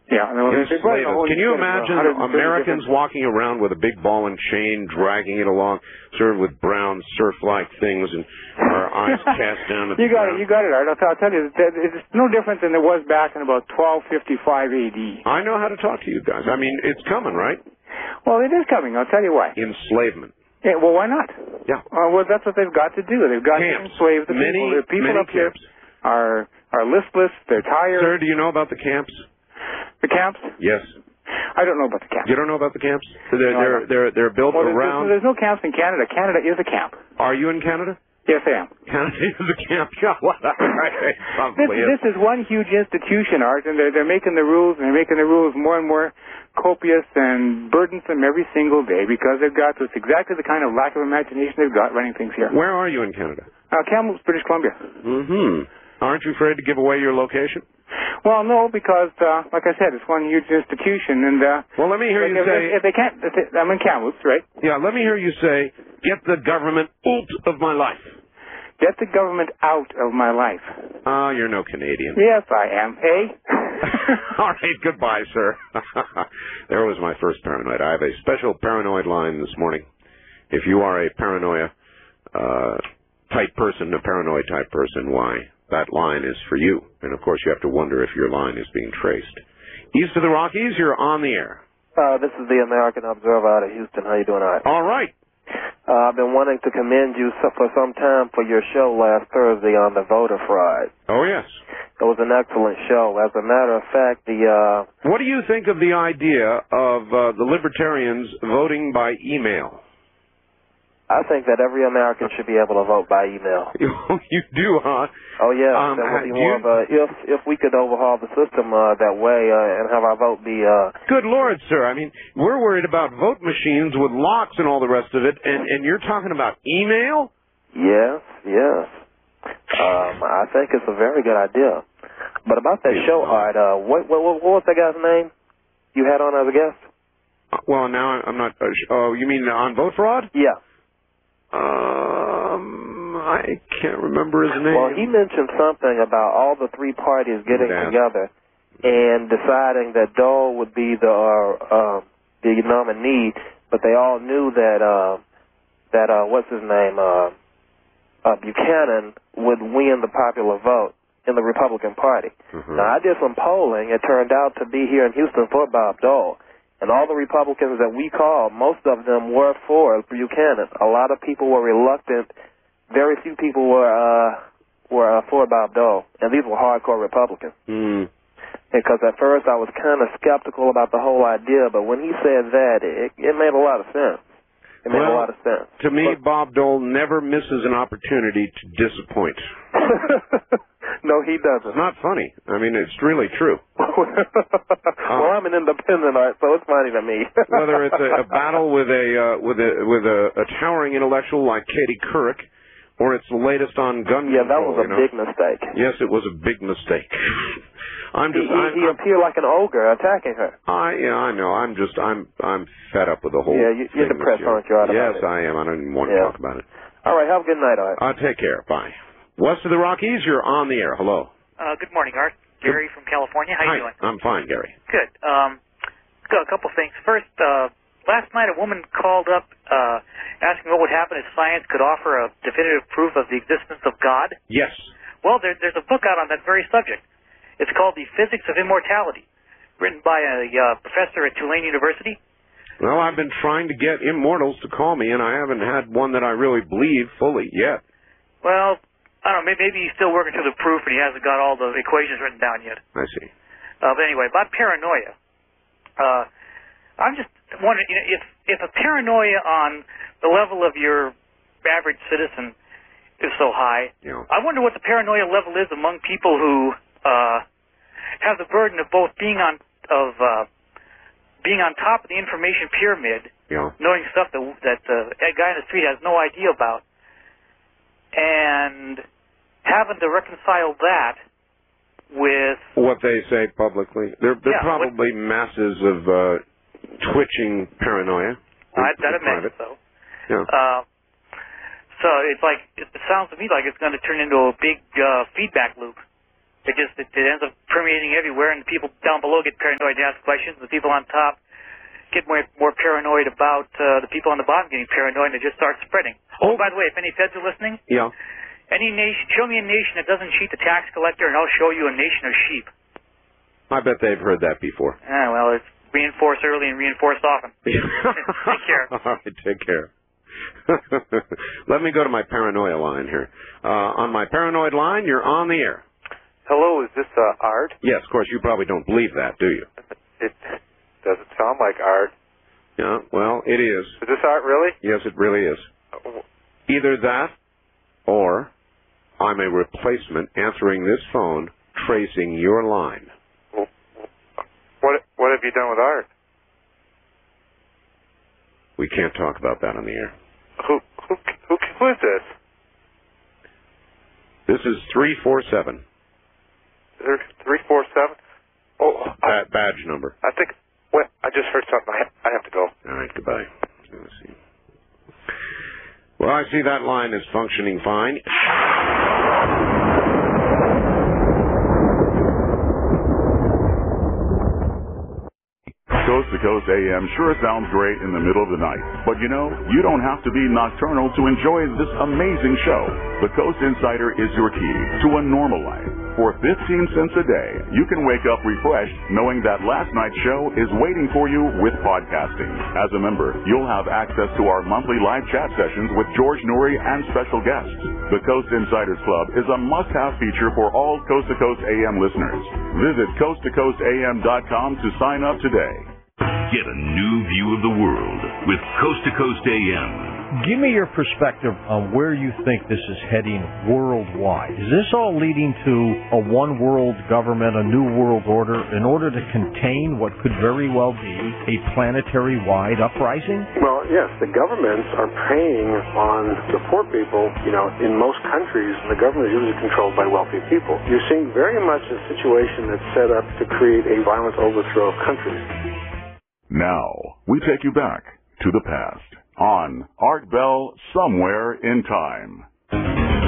Yeah. Can you imagine Americans walking around with a big ball and chain, dragging it along, sort of with brown surf-like things, and our eyes cast down at the ground? You got it, Art. I'll tell you, it's no different than it was back in about 1255 A.D. I know how to talk to you guys. I mean, it's coming, right? Well, it is coming. I'll tell you why. Enslavement. Yeah, well, why not? Yeah. Well, that's what they've got to do. They've got to enslave the people. The people up here are listless. They're tired. Sir, do you know about the camps? The camps? Yes. I don't know about the camps. You don't know about the camps? They're built around. There's no camps in Canada. Canada is a camp. Are you in Canada? Yes, I am. Canada is a camp. Yeah. This is one huge institution, Art, and they're making the rules, and they're making the rules more and more copious and burdensome every single day because they've got it's exactly the kind of lack of imagination they've got running things here. Where are you in Canada? Kamloops, British Columbia. Mm-hmm. Aren't you afraid to give away your location? Well, no, because, like I said, it's one huge institution, and, well, let me hear you say... I'm in Kamloops, right? Yeah, let me hear you say, get the government out of my life. Get the government out of my life. Oh, you're no Canadian. Yes, I am. Hey? All right, goodbye, sir. There was my first paranoid. I have a special paranoid line this morning. If you are a paranoia type person, a paranoid type person, why? That line is for you. And, of course, you have to wonder if your line is being traced. East of the Rockies, you're on the air. This is the American Observer out of Houston. How you doing, Art? All right. I've been wanting to commend you for some time for your show last Thursday on the voter fraud. Oh, yes. It was an excellent show. As a matter of fact, What do you think of the idea of the libertarians voting by email? I think that every American should be able to vote by email. You do, huh? Oh, yeah. That would be more of a, if we could overhaul the system that way and have our vote be... Good Lord, sir. I mean, we're worried about vote machines with locks and all the rest of it, and you're talking about email? Yes. I think it's a very good idea. But about that show, Art, what was that guy's name you had on as a guest? Well, now I'm not... oh, you mean on vote fraud? Yeah. I can't remember his name. Well, he mentioned something about all the three parties getting together and deciding that Dole would be the nominee, but they all knew that what's his name, Buchanan would win the popular vote in the Republican Party. Mm-hmm. Now, I did some polling. It turned out to be here in Houston for Bob Dole. And all the Republicans that we called, most of them were for Buchanan. A lot of people were reluctant. Very few people were for Bob Dole. And these were hardcore Republicans. Mm. Because at first I was kind of skeptical about the whole idea, but when he said that, it made a lot of sense. It made a lot of sense. To me, Bob Dole never misses an opportunity to disappoint. No, he doesn't. It's not funny. I mean, it's really true. Well, I'm an independent, Art, so it's funny to me. Whether it's a battle with a towering intellectual like Katie Couric, or it's the latest on gun control. Yeah, that was a big mistake. Yes, it was a big mistake. He appeared like an ogre attacking her. I know. I'm fed up with the whole. Yeah, you're depressed, aren't you? Yes, I am. I don't even want to talk about it. All right, have a good night, Art. Take care. Bye. West of the Rockies, you're on the air. Hello. Good morning, Art. Gary from California. How you doing? I'm fine, Gary. Good. Got a couple things. First, last night a woman called up asking what would happen if science could offer a definitive proof of the existence of God. Yes. Well, there's a book out on that very subject. It's called The Physics of Immortality, written by a professor at Tulane University. Well, I've been trying to get immortals to call me, and I haven't had one that I really believe fully yet. Well, I don't know, maybe he's still working through the proof and he hasn't got all the equations written down yet. I see. But anyway, about paranoia. I'm just wondering, if a paranoia on the level of your average citizen is so high, I wonder what the paranoia level is among people who have the burden of both being on top of the information pyramid, knowing stuff that a guy in the street has no idea about, and having to reconcile that with what they say publicly. They're probably masses of twitching paranoia. I'd imagine so. Yeah. So it's like it sounds to me like it's going to turn into a big feedback loop. It ends up permeating everywhere, and the people down below get paranoid to ask questions, and the people on top get more paranoid about the people on the bottom getting paranoid, and it just starts spreading. Oh, by the way, if any feds are listening, any nation, show me a nation that doesn't cheat the tax collector, and I'll show you a nation of sheep. I bet they've heard that before. Well, it's reinforced early and reinforced often. Take care. All right, take care. Let me go to my paranoia line here. On my paranoid line, you're on the air. Hello, is this Art? Yes, of course. You probably don't believe that, do you? It doesn't sound like Art. Yeah, well, it is. Is this Art, really? Yes, it really is. Either that, or I'm a replacement answering this phone, tracing your line. What have you done with Art? We can't talk about that on the air. Who is this? This is 347. 347? Oh, badge number. I think. Well, I just heard something. I have to go. All right, goodbye. Let's see. Well, I see that line is functioning fine. Coast to Coast AM sure sounds great in the middle of the night. But you know, you don't have to be nocturnal to enjoy this amazing show. The Coast Insider is your key to a normal life. For 15 cents a day, you can wake up refreshed knowing that last night's show is waiting for you with podcasting. As a member, you'll have access to our monthly live chat sessions with George Noory and special guests. The Coast Insiders Club is a must-have feature for all Coast to Coast AM listeners. Visit coasttocoastam.com to sign up today. Get a new view of the world with Coast to Coast AM. Give me your perspective on where you think this is heading worldwide. Is this all leading to a one-world government, a new world order, in order to contain what could very well be a planetary-wide uprising? Well, yes, the governments are preying on the poor people. You know, in most countries, the government is usually controlled by wealthy people. You're seeing very much a situation that's set up to create a violent overthrow of countries. Now, we take you back to the past on Art Bell Somewhere in Time.